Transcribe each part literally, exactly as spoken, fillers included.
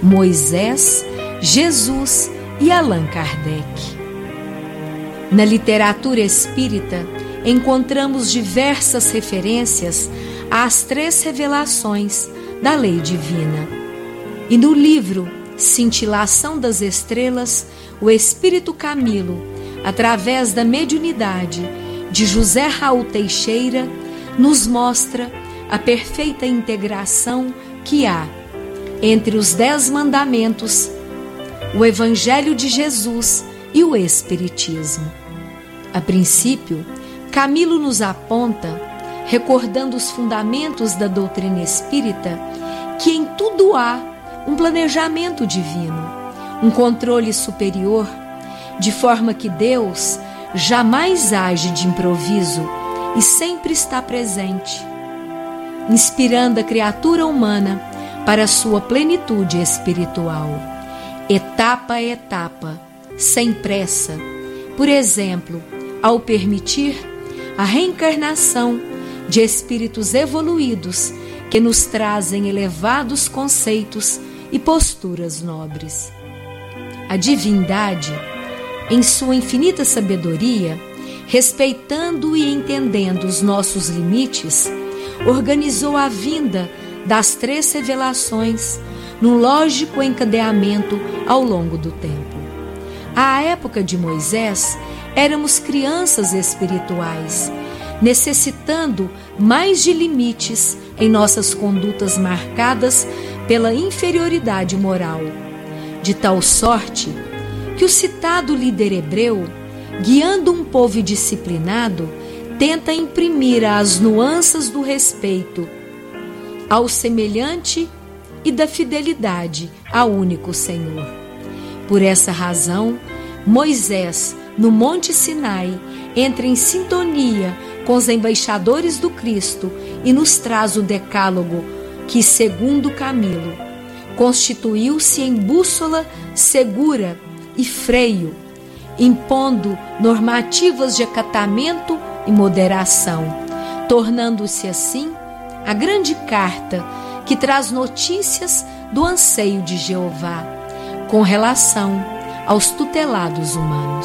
Moisés, Jesus e Allan Kardec. Na literatura espírita, encontramos diversas referências às três revelações da lei divina. E no livro Cintilação das Estrelas, o Espírito Camilo, através da mediunidade de José Raul Teixeira, nos mostra a perfeita integração que há entre os Dez Mandamentos, o Evangelho de Jesus e o Espiritismo. A princípio, Camilo nos aponta, recordando os fundamentos da doutrina espírita, que em tudo há um planejamento divino, um controle superior, de forma que Deus jamais age de improviso e sempre está presente, inspirando a criatura humana para sua plenitude espiritual, etapa a etapa, sem pressa, por exemplo, ao permitir a reencarnação de espíritos evoluídos que nos trazem elevados conceitos e posturas nobres. A divindade, em sua infinita sabedoria, respeitando e entendendo os nossos limites, organizou a vinda das três revelações num lógico encadeamento ao longo do tempo. À época de Moisés, éramos crianças espirituais, necessitando mais de limites em nossas condutas marcadas pela inferioridade moral, de tal sorte que o citado líder hebreu, guiando um povo disciplinado, tenta imprimir as nuances do respeito ao semelhante e da fidelidade ao único Senhor. Por essa razão, Moisés, no Monte Sinai, entra em sintonia com os embaixadores do Cristo e nos traz o decálogo que, segundo Camilo, constituiu-se em bússola segura e freio, impondo normativas de acatamento e moderação, tornando-se assim a grande carta que traz notícias do anseio de Jeová com relação aos tutelados humanos.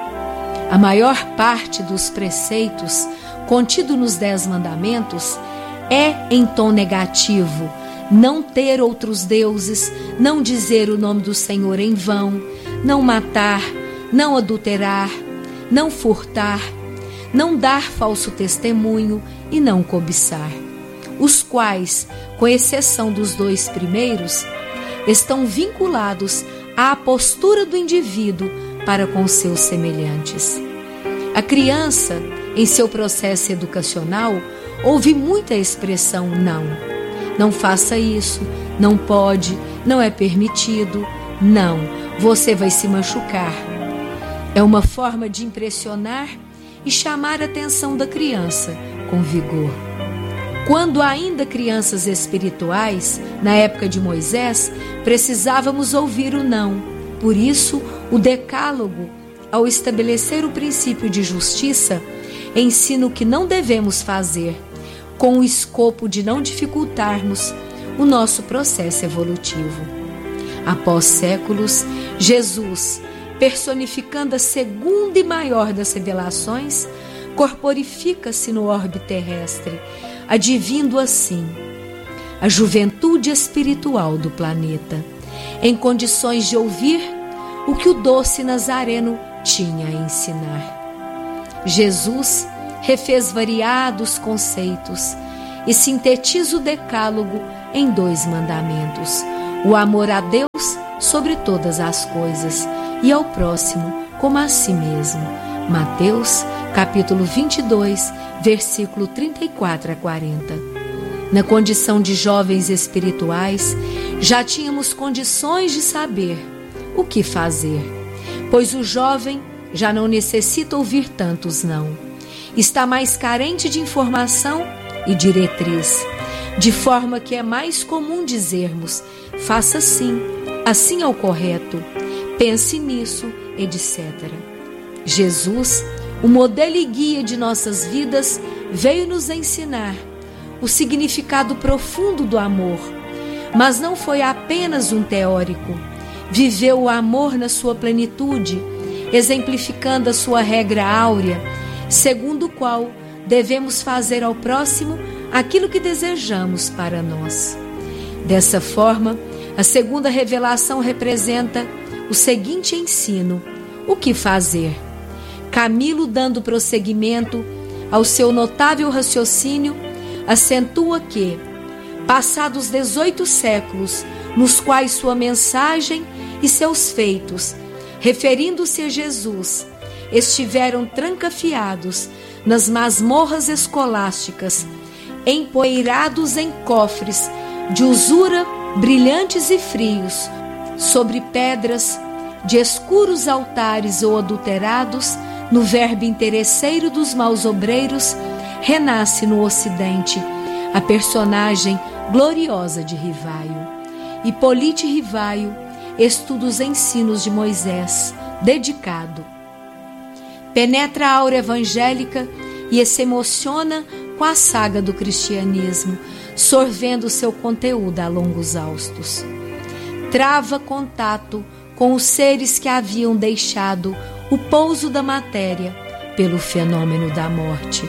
A maior parte dos preceitos contido nos Dez Mandamentos é em tom negativo: não ter outros deuses, não dizer o nome do Senhor em vão, não matar, não adulterar, não furtar, não dar falso testemunho e não cobiçar, os quais, com exceção dos dois primeiros, estão vinculados à postura do indivíduo para com seus semelhantes. A criança, em seu processo educacional, ouve muita expressão não. Não faça isso, não pode, não é permitido, não, você vai se machucar. É uma forma de impressionar e chamar a atenção da criança com vigor. Quando ainda crianças espirituais, na época de Moisés, precisávamos ouvir o não. Por isso, o Decálogo, ao estabelecer o princípio de justiça, ensina o que não devemos fazer, com o escopo de não dificultarmos o nosso processo evolutivo. Após séculos, Jesus, personificando a segunda e maior das revelações, corporifica-se no orbe terrestre, advindo assim a juventude espiritual do planeta, em condições de ouvir o que o doce Nazareno tinha a ensinar. Jesus refez variados conceitos e sintetiza o Decálogo em dois mandamentos: o amor a Deus sobre todas as coisas e ao próximo como a si mesmo. Mateus, capítulo vinte e dois, versículo trinta e quatro a quarenta. Na condição de jovens espirituais, já tínhamos condições de saber o que fazer, pois o jovem já não necessita ouvir tantos não. Está mais carente de informação e diretriz, de forma que é mais comum dizermos: faça assim, assim é o correto, pense nisso, etcétera. Jesus, o modelo e guia de nossas vidas, veio nos ensinar o significado profundo do amor, Mas não foi apenas um teórico. Viveu o amor na sua plenitude, exemplificando a sua regra áurea, segundo o qual devemos fazer ao próximo aquilo que desejamos para nós. Dessa forma, a segunda revelação representa o seguinte ensino: o que fazer? Camilo, dando prosseguimento ao seu notável raciocínio, acentua que, passados dezoito séculos, nos quais sua mensagem e seus feitos, referindo-se a Jesus, estiveram trancafiados nas masmorras escolásticas, empoeirados em cofres de usura brilhantes e frios, sobre pedras de escuros altares ou adulterados, no verbo interesseiro dos maus obreiros, renasce no Ocidente a personagem gloriosa de Rivaio. Hipólite Rivaio estuda os ensinos de Moisés, dedicado. Penetra a aura evangélica e se emociona com a saga do cristianismo, sorvendo seu conteúdo a longos haustos. Trava contato com os seres que haviam deixado o pouso da matéria pelo fenômeno da morte.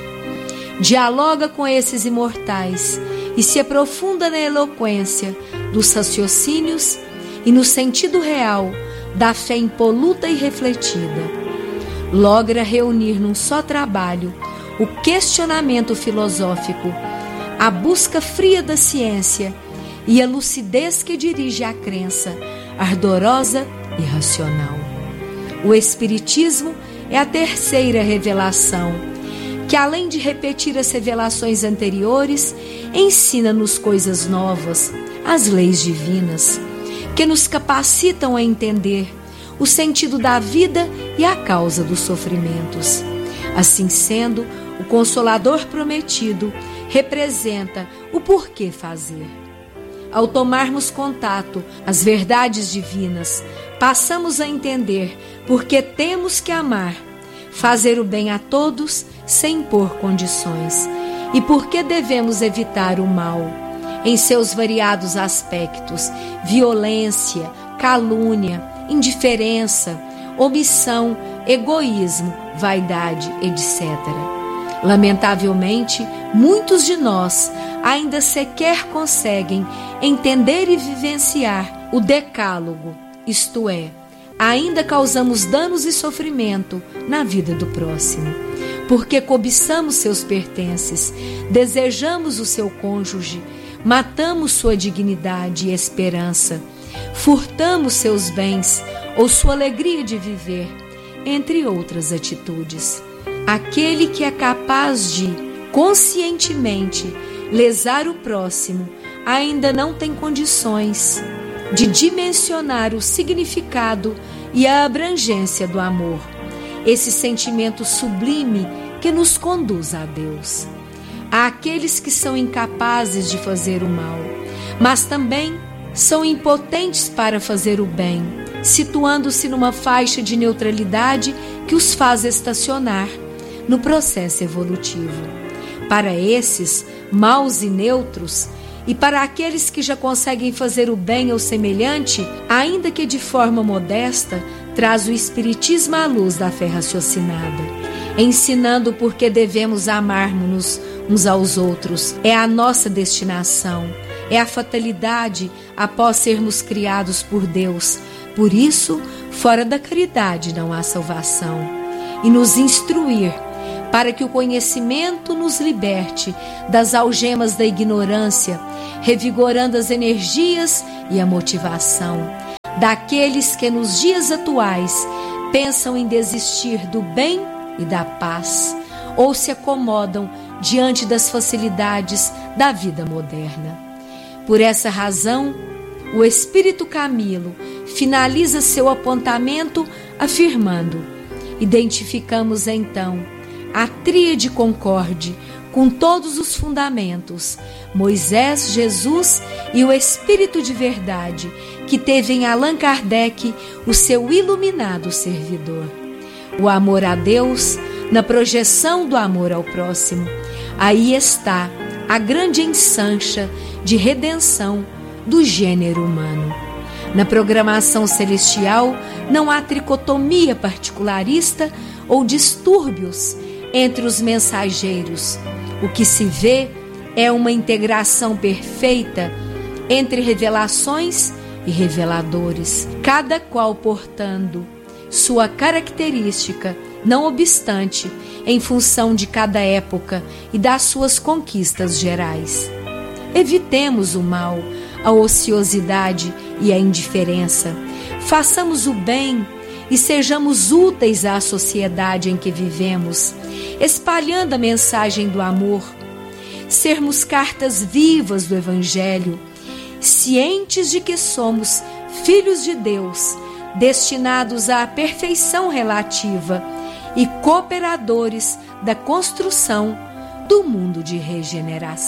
Dialoga com esses imortais e se aprofunda na eloquência dos raciocínios e no sentido real da fé impoluta e refletida. Logra reunir num só trabalho o questionamento filosófico, a busca fria da ciência e a lucidez que dirige a crença ardorosa e racional. O Espiritismo é a terceira revelação, que além de repetir as revelações anteriores, ensina-nos coisas novas, as leis divinas, que nos capacitam a entender o sentido da vida e a causa dos sofrimentos. Assim sendo, o Consolador prometido representa o porquê fazer. Ao tomarmos contato às verdades divinas, passamos a entender por que temos que amar, fazer o bem a todos sem impor condições, e por que devemos evitar o mal em seus variados aspectos: violência, calúnia, indiferença, omissão, egoísmo, vaidade, etcétera. Lamentavelmente, muitos de nós ainda sequer conseguem entender e vivenciar o decálogo, isto é, ainda causamos danos e sofrimento na vida do próximo, porque cobiçamos seus pertences, desejamos o seu cônjuge, matamos sua dignidade e esperança, furtamos seus bens ou sua alegria de viver, entre outras atitudes. Aquele que é capaz de, conscientemente, lesar o próximo, ainda não tem condições de dimensionar o significado e a abrangência do amor, esse sentimento sublime que nos conduz a Deus. Há aqueles que são incapazes de fazer o mal, mas também são impotentes para fazer o bem, situando-se numa faixa de neutralidade que os faz estacionar no processo evolutivo. Para esses, maus e neutros, e para aqueles que já conseguem fazer o bem ao semelhante, ainda que de forma modesta, traz o Espiritismo à luz da fé raciocinada, ensinando por que devemos amar-nos uns aos outros. É a nossa destinação, é a fatalidade após sermos criados por Deus. Por isso, fora da caridade não há salvação. E nos instruir para que o conhecimento nos liberte das algemas da ignorância, revigorando as energias e a motivação daqueles que nos dias atuais pensam em desistir do bem e da paz, ou se acomodam diante das facilidades da vida moderna. Por essa razão, o Espírito Camilo finaliza seu apontamento afirmando: identificamos então a tríade concorde com todos os fundamentos, Moisés, Jesus e o Espírito de verdade, que teve em Allan Kardec o seu iluminado servidor. O amor a Deus na projeção do amor ao próximo. Aí está a grande ensancha de redenção do gênero humano. Na programação celestial não há tricotomia particularista ou distúrbios entre os mensageiros. O que se vê é uma integração perfeita entre revelações e reveladores, cada qual portando sua característica, não obstante, em função de cada época e das suas conquistas gerais. Evitemos o mal, a ociosidade e a indiferença. Façamos o bem e sejamos úteis à sociedade em que vivemos, espalhando a mensagem do amor. Sermos cartas vivas do Evangelho, cientes de que somos filhos de Deus, destinados à perfeição relativa e cooperadores da construção do mundo de regeneração.